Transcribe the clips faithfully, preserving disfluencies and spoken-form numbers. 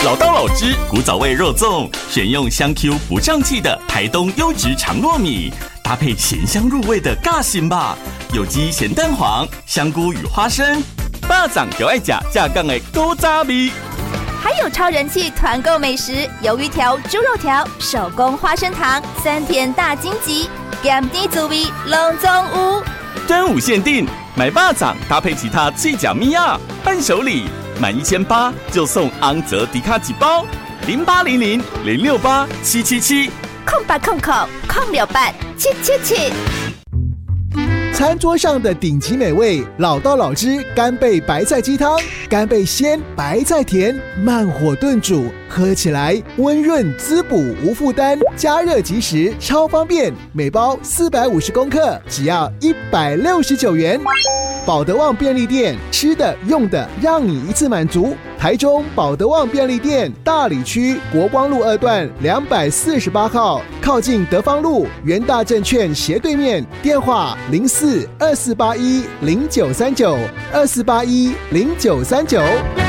老道老汁古早味肉粽，选用香 Q 不胀气的台东优质长糯米，搭配咸香入味的尬心吧，有机咸蛋黄、香菇与花生，巴掌就爱吃架杠的古早味。 还有超人气团购美食，鱿鱼条、猪肉条、手工花生糖、三甜大荆棘，咸甜滋味拢总有。 端午限定，买巴掌搭配其他脆角米亚伴手礼，满一千八就送昂泽迪卡几包，零八零零零六八七七七， 空八空空空六八七七七。 餐桌上的顶级美味，老道老汁干贝白菜鸡汤，干贝鲜，白菜甜，慢火炖煮，喝起来温润滋补无负担，加热即食，超方便。每包四百五十公克，只要一百六十九元。保德旺便利店，吃的用的让你一次满足。台中保德旺便利店大里区国光路二段两百四十八号，靠近德芳路元大证券斜对面，电话零四二四八一零九三九二四八一零九三九。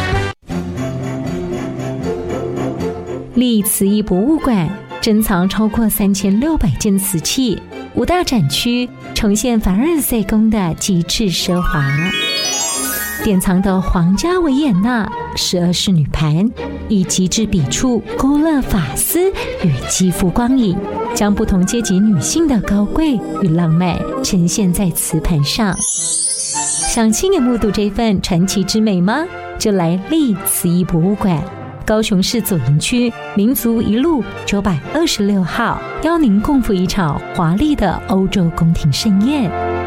立慈义博物馆珍藏超过三千六百件瓷器，五大展区呈现凡尔赛宫的极致奢华。典藏的皇家维也纳十二仕女盘，以极致笔触勾勒发丝与肌肤光影，将不同阶级女性的高贵与浪漫呈现在瓷盘上。想亲眼目睹这份传奇之美吗？就来立慈义博物馆，高雄市左营区民族一路九百二十六号，邀您共赴一场华丽的欧洲宫廷盛宴。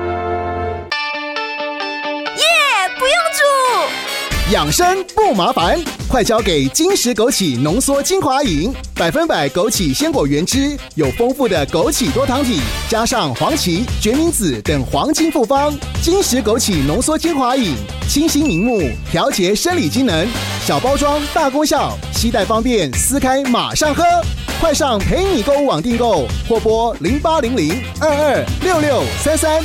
养生不麻烦，快交给金石枸杞浓缩精华饮，百分百枸杞鲜果原汁，有丰富的枸杞多糖体，加上黄芪、决明子等黄金复方。金石枸杞浓缩精华饮，清新明目，调节生理机能，小包装大功效，携带方便，撕开马上喝。快上陪你购物网订购，或拨零八零零二二六六三三。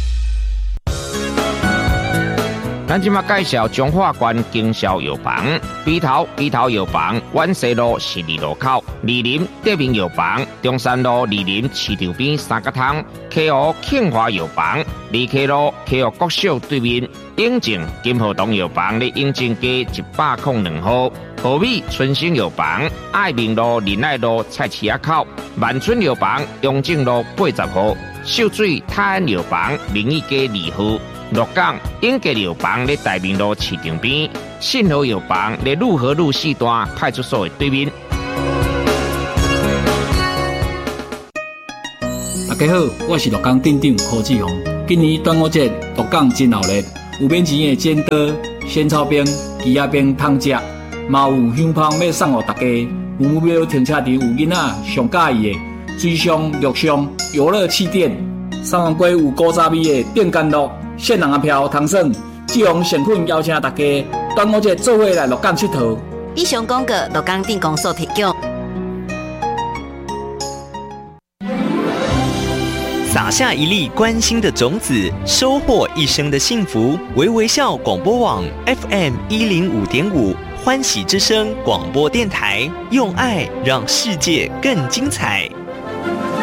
咱即马介绍中华关经销药房，鼻头鼻头药房，万西路十二路口，二林德明药房，中山路二林市场边三角汤，溪湖庆华药房，二溪路溪湖国小对面，永靖金河东药房咧永靖街一百零两号，和美春兴药房，爱民路仁爱路菜市仔口，万春药房永靖路八十号，秀水泰安药房明义街二号。鹿港永吉药房咧大明路市场边，信和药房咧路和路四段派出所的对面。 大家好，我是鹿港镇长柯志宏。今年端午节鹿港真热闹，有免钱的煎刀、仙草冰、鸡仔冰通食，嘛有香芳要送给大家。有目标停车场有囡仔上喜欢的水上、陆上游乐气垫，三万龟有古早味的电干乐。限人的票通算，志宏诚恳邀请大家端午节做伙来鹿港佚佗。 以上广告鹿港镇公所提供。 撒下一粒关心的种子，收获一生的幸福。微微笑广播网 F M 一零五点五，欢喜之声广播电台，用爱让世界更精彩。